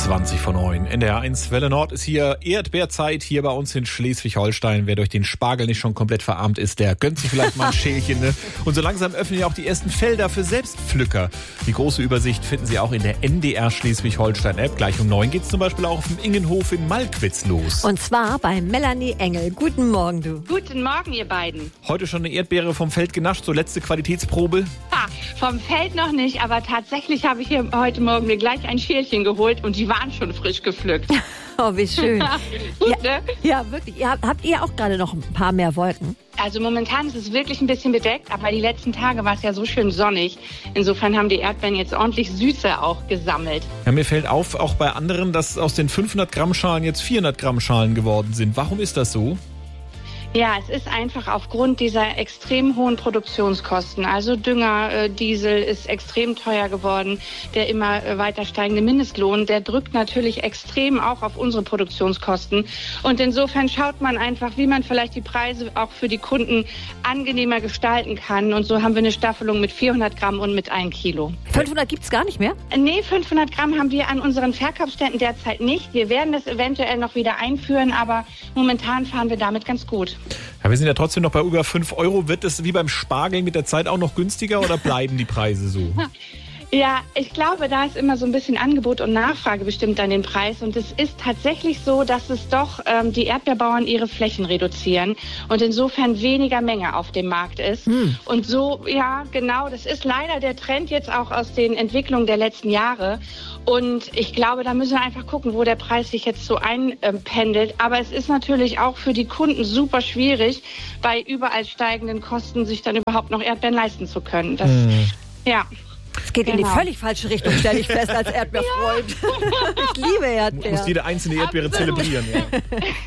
8:20 NDR 1 Welle Nord ist hier Erdbeerzeit hier bei uns in Schleswig-Holstein. Wer durch den Spargel nicht schon komplett verarmt ist, der gönnt sich vielleicht mal ein Schälchen. Ne? Und so langsam öffnen ja auch die ersten Felder für Selbstpflücker. Die große Übersicht finden Sie auch in der NDR Schleswig-Holstein-App. Gleich um 9 geht's zum Beispiel auch auf dem Ingenhof in Malkwitz los. Und zwar bei Melanie Engel. Guten Morgen, du. Guten Morgen, ihr beiden. Heute schon eine Erdbeere vom Feld genascht, so letzte Qualitätsprobe? Vom Feld noch nicht, aber tatsächlich habe ich hier heute Morgen mir gleich ein Schälchen geholt und die waren schon frisch gepflückt. Oh, wie schön. Gut, ja, ne? Ja, wirklich. Habt ihr auch gerade noch ein paar mehr Wolken? Also momentan ist es wirklich ein bisschen bedeckt, aber die letzten Tage war es ja so schön sonnig. Insofern haben die Erdbeeren jetzt ordentlich Süße auch gesammelt. Ja, mir fällt auf, auch bei anderen, dass aus den 500 Gramm Schalen jetzt 400 Gramm Schalen geworden sind. Warum ist das so? Ja, es ist einfach aufgrund dieser extrem hohen Produktionskosten. Also Dünger, Diesel ist extrem teuer geworden. Der immer weiter steigende Mindestlohn, der drückt natürlich extrem auch auf unsere Produktionskosten. Und insofern schaut man einfach, wie man vielleicht die Preise auch für die Kunden angenehmer gestalten kann. Und so haben wir eine Staffelung mit 400 Gramm und mit 1 Kilo. 500 gibt's gar nicht mehr? Nee, 500 Gramm haben wir an unseren Verkaufsständen derzeit nicht. Wir werden das eventuell noch wieder einführen, aber momentan fahren wir damit ganz gut. Ja, wir sind ja trotzdem noch bei über 5 Euro. Wird es wie beim Spargel mit der Zeit auch noch günstiger oder bleiben die Preise so? Ja, ich glaube, da ist immer so ein bisschen Angebot und Nachfrage bestimmt an den Preis. Und es ist tatsächlich so, dass es doch die Erdbeerbauern ihre Flächen reduzieren und insofern weniger Menge auf dem Markt ist. Und so, ja, genau, das ist leider der Trend jetzt auch aus den Entwicklungen der letzten Jahre. Und ich glaube, da müssen wir einfach gucken, wo der Preis sich jetzt so einpendelt. Aber es ist natürlich auch für die Kunden super schwierig, bei überall steigenden Kosten sich dann überhaupt noch Erdbeeren leisten zu können. Das, ja. Es geht in die völlig falsche Richtung, stelle ich fest, als Erdbeerfreund. Ich liebe Erdbeeren. Muss jede einzelne Erdbeere zelebrieren. Ja.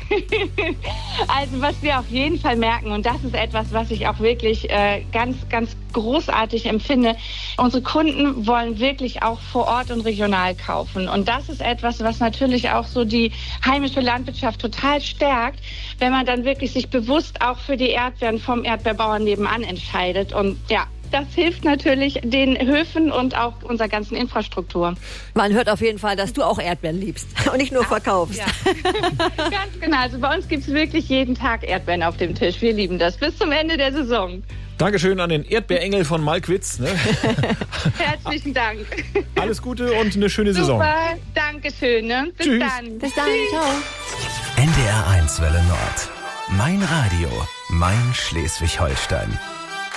Also was wir auf jeden Fall merken, und das ist etwas, was ich auch wirklich ganz, ganz großartig empfinde, unsere Kunden wollen wirklich auch vor Ort und regional kaufen. Und das ist etwas, was natürlich auch so die heimische Landwirtschaft total stärkt, wenn man dann wirklich sich bewusst auch für die Erdbeeren vom Erdbeerbauern nebenan entscheidet. Und ja, das hilft natürlich den Höfen und auch unserer ganzen Infrastruktur. Man hört auf jeden Fall, dass du auch Erdbeeren liebst und nicht nur verkaufst. Ja. Ganz genau. Also bei uns gibt es wirklich jeden Tag Erdbeeren auf dem Tisch. Wir lieben das bis zum Ende der Saison. Dankeschön an den Erdbeerengel von Malkwitz. Ne? Herzlichen Dank. Alles Gute und eine schöne Saison. Super, Dankeschön. Ne? Bis Tschüss. dann. Bis dann, ciao. NDR 1 Welle Nord. Mein Radio, mein Schleswig-Holstein.